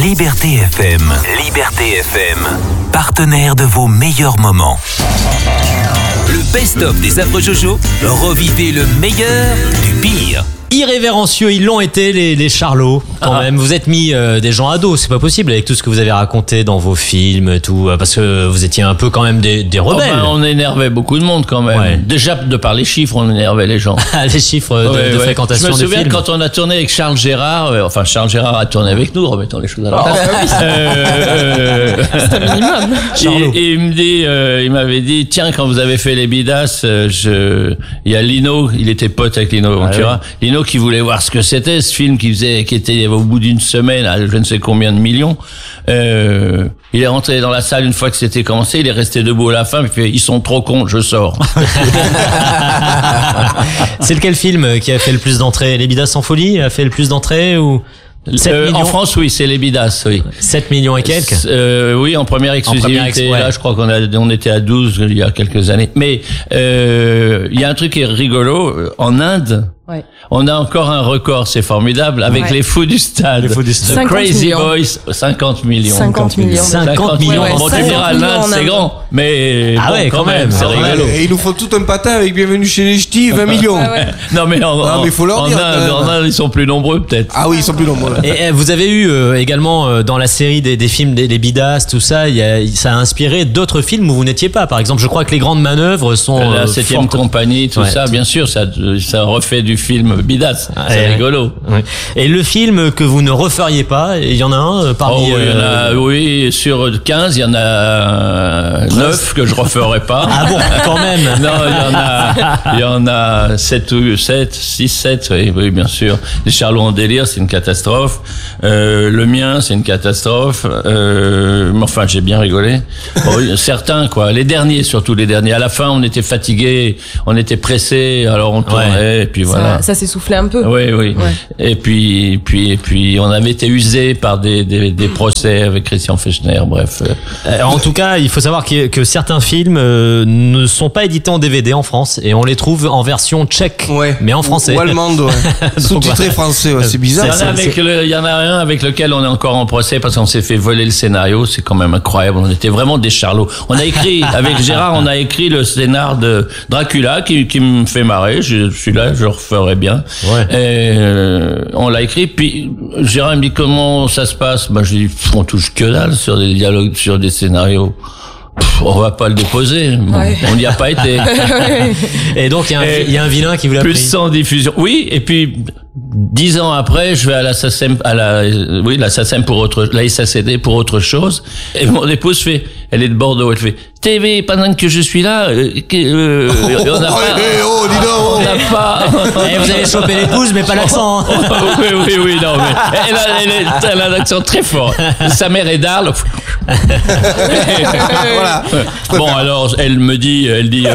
Liberté FM. Liberté FM. Partenaire de vos meilleurs moments. Le best-of des Affreux Jojo. Revivez le meilleur du pire. Irrévérencieux, ils l'ont été les Charlots quand même. Vous êtes mis des gens à dos, c'est pas possible avec tout ce que vous avez raconté dans vos films, tout, parce que vous étiez un peu quand même des rebelles. On énervait beaucoup de monde quand même. Ouais. Déjà de par les chiffres, on énervait les gens. Les chiffres de fréquentation des films. Je me souviens quand on a tourné avec Charles Gérard, Charles Gérard a tourné avec nous, remettons les choses à la c'est un minimum. Et il m'avait dit, tiens, quand vous avez fait les Bidas, il y a Lino, il était pote avec Lino Ventura. Lino qui voulait voir ce que c'était ce film qui était au bout d'une semaine à je ne sais combien de millions. Il est rentré dans la salle une fois que c'était commencé, il est resté debout à la fin, puis ils sont trop cons, je sors. C'est lequel film qui a fait le plus d'entrées? Les Bidas en folie a fait le plus d'entrées ou 7 millions? En France, oui, c'est les Bidas, oui. 7 millions et quelques? Oui, en première exclusivité. Là, je crois on était à 12 il y a quelques années. Mais, il y a un truc qui est rigolo. En Inde, on a encore un record, c'est formidable, avec les Fous du Stade. Les Fous du Stade. Crazy Boys, 50 millions. 50 millions. 50 millions. Bon, tu diras, l'Inde, c'est grand. Mais, quand même, c'est rigolo. Et il nous faut tout un patin avec Bienvenue chez les Ch'tis, 20 millions. Non, mais mais faut leur dire, en Inde, ils sont plus nombreux, peut-être. Ah oui, ils sont plus nombreux. Et vous avez eu également dans la série des films des Bidas, tout ça, ça a inspiré d'autres films où vous n'étiez pas. Par exemple, je crois que Les Grandes Manœuvres sont la 7e compagnie, tout ça, bien sûr, ça refait du film Bidas. C'est rigolo. Ouais. Et le film que vous ne referiez pas, il y en a un parmi... oui, sur 15, il y en a 9 que je referais pas. Ah bon, quand même. Non, il y en a 7, 6, 7, oui, bien sûr. Les Charlots en délire, c'est une catastrophe. Le mien, c'est une catastrophe. Mais enfin, j'ai bien rigolé. Bon, certains, quoi. Les derniers, surtout les derniers. À la fin, on était fatigués, on était pressés, alors on tournait, et puis voilà. Ça s'essoufflait un peu. Oui. Ouais. Et puis, on avait été usés par des procès avec Christian Fechner, bref. En tout cas, il faut savoir que certains films ne sont pas édités en DVD en France et on les trouve en version tchèque, mais en français. Ou allemande, sous-titré français, c'est bizarre. Il y en a un avec lequel on est encore en procès parce qu'on s'est fait voler le scénario, c'est quand même incroyable. On était vraiment des charlots. On a écrit, avec Gérard, le scénar de Dracula qui me fait marrer. Celui-là, je le referais bien. On l'a écrit, puis Gérard me dit comment ça se passe. Je lui dis, on touche que dalle sur des dialogues, sur des scénarios. On va pas le déposer. On n'y a pas été. Et donc, il y a un vilain qui vous l'a pris. Plus de 100 diffusions. Oui, et puis, 10 ans après, je vais à la SACEM, la SACEM la SACD pour autre chose. Et mon épouse elle est de Bordeaux, elle fait, TV, pendant que je suis là, on n'a pas. Vous avez chopé l'épouse, mais pas l'accent. Oui, non, mais elle a un accent très fort. Sa mère est d'Arles. Voilà. Bon, alors, elle dit,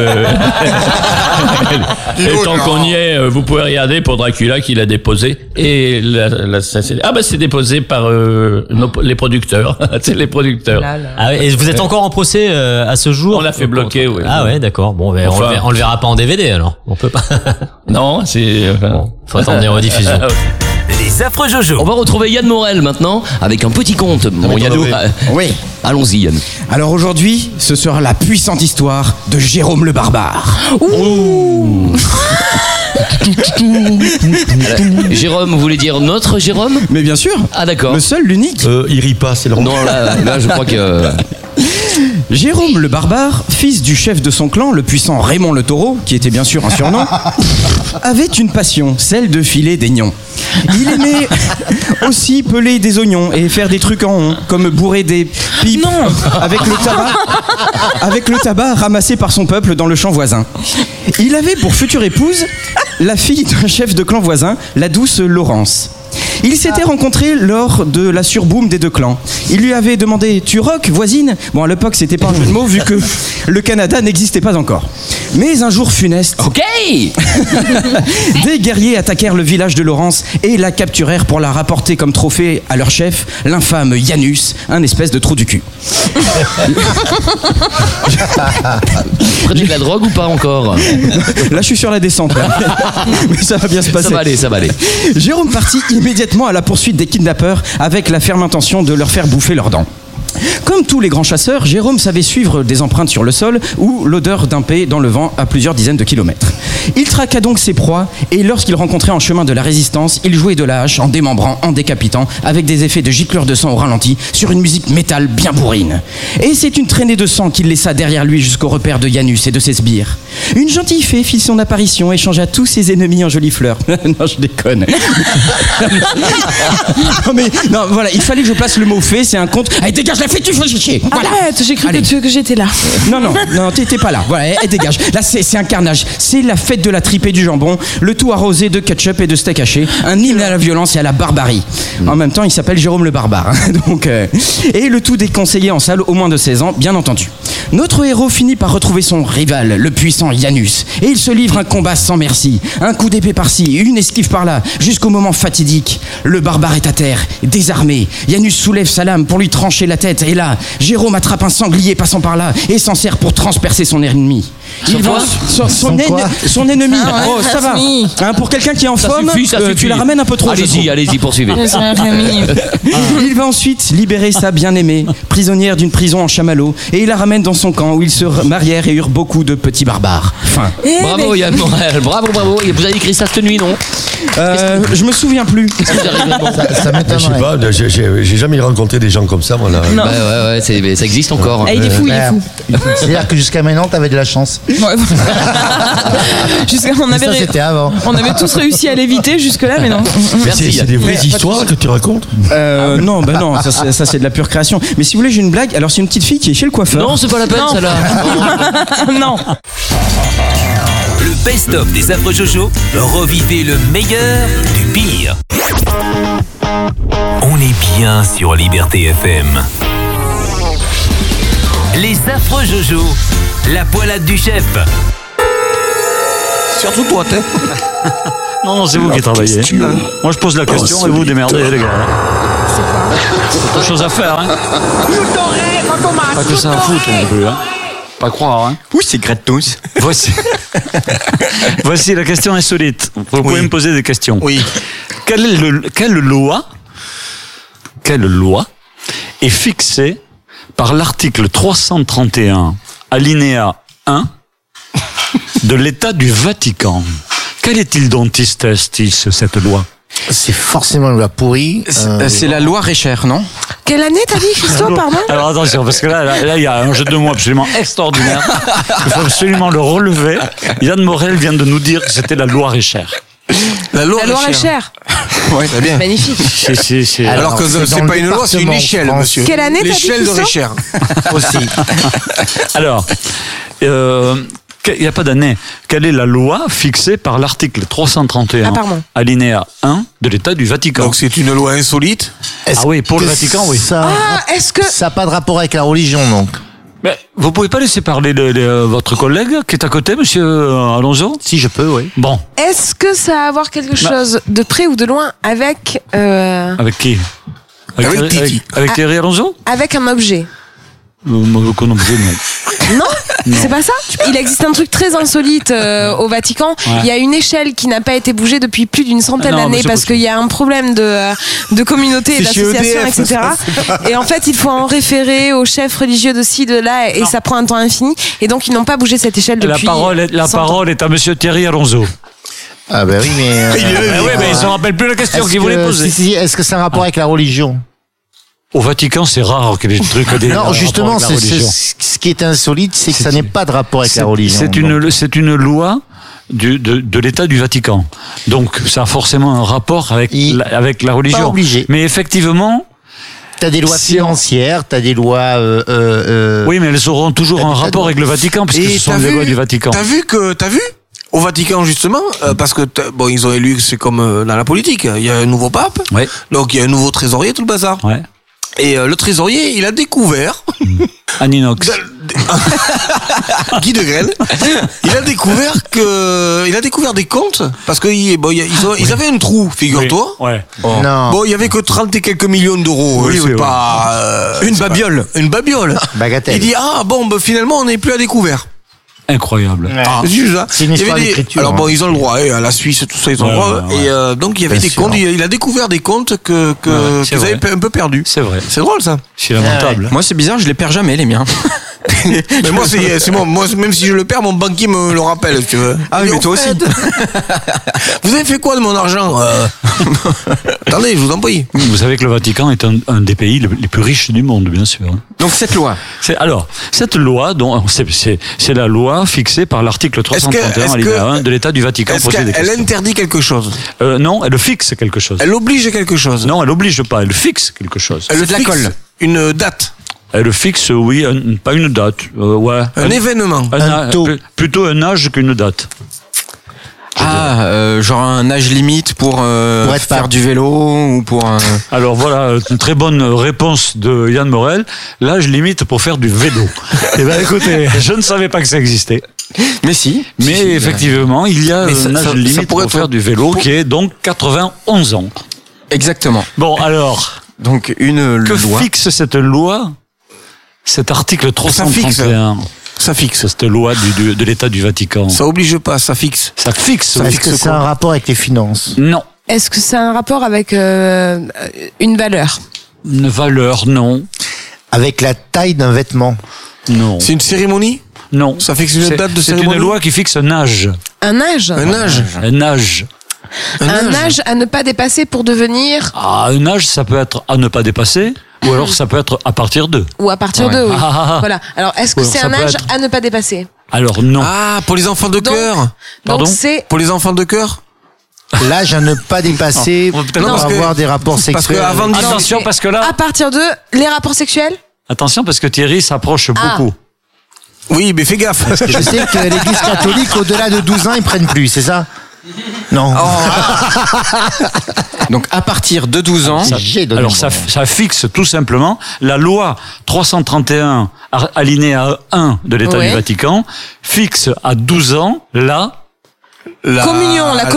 tant qu'on y est, vous pouvez regarder pour Dracula qu'il a déposé. Et c'est déposé par les producteurs. C'est les producteurs. Et vous êtes encore en procès à ce jour? On l'a fait bloquer, oui. Ah ouais, d'accord. Bon, on le verra pas en DVD alors. On peut pas. Non, c'est. Faut attendre des rediffusions. Les Affreux Jojo. On va retrouver Yann Morel maintenant avec un petit conte. Mon Yannou. Oui. Allons-y, Yann. Alors aujourd'hui, ce sera la puissante histoire de Jérôme le Barbare. Ouh. Jérôme, vous voulez dire notre Jérôme? Mais bien sûr. Ah d'accord. Le seul, l'unique. Il rit pas, c'est le Non, là, je crois que... Jérôme le Barbare, fils du chef de son clan, le puissant Raymond le Taureau, qui était bien sûr un surnom, avait une passion, celle de filer des nions. Il aimait aussi peler des oignons et faire des trucs en rond, comme bourrer des pipes avec le tabac ramassé par son peuple dans le champ voisin. Il avait pour future épouse la fille d'un chef de clan voisin, la douce Laurence. Ils s'étaient rencontrés lors de la surboom des deux clans. Il lui avait demandé « Tu rock, voisine ?» Bon, à l'époque, c'était pas un jeu de mots vu que le Canada n'existait pas encore. Mais un jour funeste... Ok. Des guerriers attaquèrent le village de Laurence et la capturèrent pour la rapporter comme trophée à leur chef, l'infâme Janus, un espèce de trou du cul. Prenez de la drogue ou pas encore? Là, je suis sur la descente. Là. Mais ça va bien se passer. Ça va aller. Jérôme partit immédiatement immédiatement à la poursuite des kidnappeurs avec la ferme intention de leur faire bouffer leurs dents. Comme tous les grands chasseurs, Jérôme savait suivre des empreintes sur le sol ou l'odeur d'un paix dans le vent à plusieurs dizaines de kilomètres. Il traqua donc ses proies et lorsqu'il rencontrait en chemin de la résistance, il jouait de la hache en démembrant, en décapitant, avec des effets de gicleurs de sang au ralenti sur une musique métal bien bourrine. Et c'est une traînée de sang qu'il laissa derrière lui jusqu'au repère de Janus et de ses sbires. Une gentille fée fit son apparition et changea tous ses ennemis en jolies fleurs. Non, je déconne. non, voilà, il fallait que je place le mot fée, c'est un conte. Allez, dégage la fée, tu fais chier. Voilà. Arrête, j'ai cru que j'étais là. Non, t'étais pas là. Voilà, elle dégage. Là, c'est un carnage. C'est la fête de la tripe et du jambon, le tout arrosé de ketchup et de steak haché, un hymne à la violence et à la barbarie. En même temps, il s'appelle Jérôme le Barbare. Et le tout déconseillé en salle aux moins de 16 ans, bien entendu. Notre héros finit par retrouver son rival, le puissant Janus, et il se livre un combat sans merci. Un coup d'épée par-ci, une esquive par-là, jusqu'au moment fatidique. Le barbare est à terre, désarmé. Janus soulève sa lame pour lui trancher la tête, et là, Jérôme attrape un sanglier passant par là et s'en sert pour transpercer son ennemi. Son ennemi. Oh, ça va. Hein, pour quelqu'un qui est en forme, tu la ramènes un peu trop. Allez-y, poursuivez. Il va ensuite libérer sa bien-aimée, prisonnière d'une prison en chamallow, et il la ramène dans son camp où ils se marièrent et eurent beaucoup de petits barbares. Fin. Bravo Yann Morel, bravo. Vous avez écrit ça cette nuit, non? Je me souviens plus. Ça m'étonnerait. Je sais pas, j'ai jamais rencontré des gens comme ça, moi là. Non. Ouais, ça existe encore. Il est fou. C'est-à-dire que jusqu'à maintenant, t'avais de la chance. Ouais. C'était avant. On avait tous réussi à l'éviter jusque-là, mais non. Merci. C'est des vraies histoires que tu racontes? Non, ça c'est de la pure création. Mais si vous voulez, j'ai une blague. Alors c'est une petite fille qui est chez le coiffeur. Non, c'est pas la peine, celle-là. Non. Le best-of des affreux Jojo, revivez le meilleur du pire. On est bien sur Liberté FM. Les affreux Jojo, la poilade du chef. Surtout toi, t'es. Non, c'est vous qui travaillez. Moi, je pose la question et vous démerdez, les gars. C'est autre chose à faire, hein. Pas que ça à foutre non plus, hein. Pas croire, hein. Oui, c'est gratos. Voici la question insolite. Vous pouvez me poser des questions. Oui. Quelle loi est fixée par l'article 331, alinéa 1 de l'État du Vatican? Quel est-il dont est-ce cette loi? C'est forcément une loi pourrie. C'est la loi Récher, non? Quelle année t'as dit, Christophe, pardon? Alors attention, parce que là, il y a un jeu de mots absolument extraordinaire. Il faut absolument le relever. Yann Morel vient de nous dire que c'était la loi Récher. La loi Récher. Ouais, très bien. Magnifique. Alors que c'est pas une loi, c'est une échelle, monsieur. Quelle année t'as dit, L'échelle de Christophe? Récher. Aussi. Alors, il n'y a pas d'année. Quelle est la loi fixée par l'article 331, alinéa 1 de l'État du Vatican? Donc c'est une loi insolite. Oui, pour le Vatican, oui. Est-ce que ça n'a pas de rapport avec la religion, donc? Mais vous pouvez pas laisser parler votre collègue qui est à côté, monsieur Alonso? Si, je peux, oui. Bon. Est-ce que ça a à voir quelque chose de près ou de loin avec... Avec qui? Avec Thierry Alonso? Avec un objet. Aucun objet, non. Non, c'est pas ça. Il existe un truc très insolite au Vatican. Ouais. Il y a une échelle qui n'a pas été bougée depuis plus d'une centaine d'années parce qu'il y a un problème de communauté et d'association, etc. Et en fait, il faut en référer au chef religieux de ci, de là, et ça prend un temps infini. Et donc, ils n'ont pas bougé cette échelle depuis. La parole est à monsieur Thierry Alonso. Ah ben oui, mais... mais il se rappelle plus la question qu'il voulait poser. Si, est-ce que c'est un rapport avec la religion? Au Vatican, c'est rare que les trucs... Non, justement, ce qui est insolite, c'est que ça n'ait pas de rapport avec la religion. C'est une loi de l'État du Vatican. Donc, ça a forcément un rapport avec la religion. Pas obligé. Mais effectivement... T'as des lois financières, t'as des lois... Oui, mais elles auront toujours un rapport avec le Vatican, parce que ce sont des lois du Vatican. T'as vu au Vatican, justement, parce que ils ont élu, c'est comme dans la politique, il y a un nouveau pape, donc il y a un nouveau trésorier, tout le bazar. Ouais. Et le trésorier, il a découvert... Un inox. Guy de Grelle. Il a découvert des comptes, parce que ils avaient un trou, figure-toi. Oui. Ouais. Non. Bon, il y avait que 30 et quelques millions d'euros. Oui, c'est pas... Une babiole. Une babiole. Bagatelle. Il dit, finalement, on n'est plus à découvert. incroyable. C'est juste ça. C'est une histoire d'écriture. Alors bon, ils ont le droit, à la Suisse, tout ça, ils ont le droit. Et donc il y avait des comptes, il a découvert des comptes que vous avez un peu perdus. C'est vrai. C'est drôle ça. C'est lamentable. Moi, c'est bizarre, je les perds jamais, les miens. Mais moi, c'est bon. Moi, même si je le perds, mon banquier me le rappelle, si tu veux. Ah oui, mais toi aussi. Vous avez fait quoi de mon argent Attendez, je vous en prie. Vous savez que le Vatican est un des pays les plus riches du monde, bien sûr. Donc cette loi. Cette loi, c'est la loi fixée par l'article 331 alinéa 1 de l'État du Vatican. Est-ce qu'elle interdit quelque chose? Non, elle fixe quelque chose. Elle oblige quelque chose? Non, elle oblige pas, elle fixe quelque chose. Elle fixe une date? Elle fixe, oui, pas une date. Un événement? Un taux. Plutôt un âge qu'une date. Genre un âge limite pour faire du vélo ou pour... Alors voilà, une très bonne réponse de Yann Morel. L'âge limite pour faire du vélo. Eh bien écoutez, je ne savais pas que ça existait. Mais si. Mais effectivement, il y a un âge limite pour faire du vélo qui est donc 91 ans. Exactement. Bon alors, donc une loi. Que fixe cette loi? Cet article 331. Ça fixe. Cette loi de l'État du Vatican. Ça oblige pas, ça fixe. Ça fixe. Est-ce que c'est un rapport avec les finances? Non. Est-ce que ça a un rapport avec une valeur? Une valeur, non. Avec la taille d'un vêtement? Non. C'est une cérémonie? Non. Ça fixe une date de cérémonie? C'est une loi qui fixe un âge. Un âge? Un âge? Un âge. Un âge à ne pas dépasser pour devenir... Un âge, ça peut être à ne pas dépasser. Ou alors ça peut être à partir d'eux. Ou à partir d'eux, oui. Voilà. Alors, est-ce que c'est un âge à ne pas dépasser? Alors non. Ah, pour les enfants de cœur. Pardon? Donc c'est... Pour les enfants de cœur. L'âge à ne pas dépasser pour avoir des rapports sexuels. Parce que avant de... Attention, parce que là... À partir de les rapports sexuels? Attention, parce que Thierry s'approche beaucoup. Oui, mais fais gaffe. Je sais que l'église catholique, au-delà de 12 ans, ils prennent plus, c'est ça? Non. Donc à partir de 12 ans... Alors ça fixe tout simplement la loi 331 alinéa 1 de l'État du Vatican fixe à 12 ans la communion. La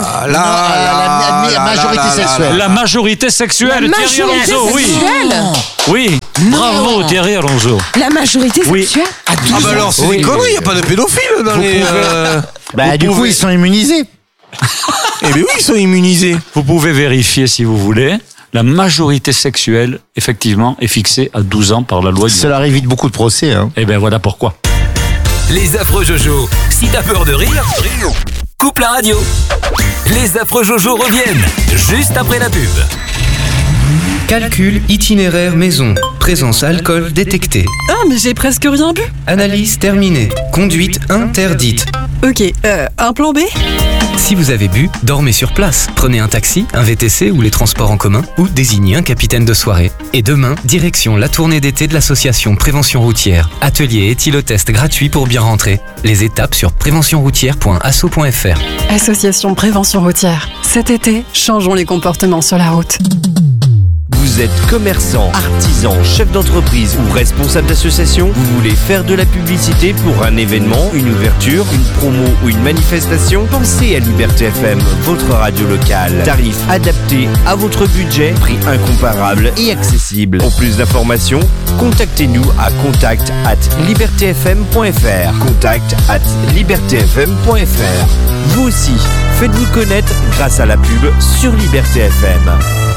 majorité sexuelle. La majorité sexuelle, Thierry Alonso, oui. Oui, bravo Thierry Alonso. La majorité sexuelle? Ah bah alors c'est des conneries, il n'y a pas de pédophiles dans les... Du coup, ils sont immunisés. Eh bien oui, ils sont immunisés. Vous pouvez vérifier si vous voulez. La majorité sexuelle, effectivement, est fixée à 12 ans par la loi. Cela évite beaucoup de procès. Eh bien voilà pourquoi. Les affreux Jojo. Si t'as peur de rire, coupe la radio. Les affreux Jojo reviennent juste après la pub. Calcul itinéraire maison. Présence alcool détectée. Ah, mais j'ai presque rien bu. Analyse terminée. Conduite interdite. Ok, un plan B? Si vous avez bu, dormez sur place. Prenez un taxi, un VTC ou les transports en commun ou désignez un capitaine de soirée. Et demain, direction la tournée d'été de l'association Prévention Routière. Atelier et éthylotest gratuit pour bien rentrer. Les étapes sur préventionroutière.asso.fr. Association Prévention Routière. Cet été, changeons les comportements sur la route. Vous êtes commerçant, artisan, chef d'entreprise ou responsable d'association? Vous voulez faire de la publicité pour un événement, une ouverture, une promo ou une manifestation? Pensez à Liberté FM, votre radio locale. Tarif adapté à votre budget, prix incomparable et accessible. Pour plus d'informations, contactez-nous à contact@libertfm.fr. contact@libertfm.fr. Vous aussi, faites-vous connaître grâce à la pub sur Liberté FM.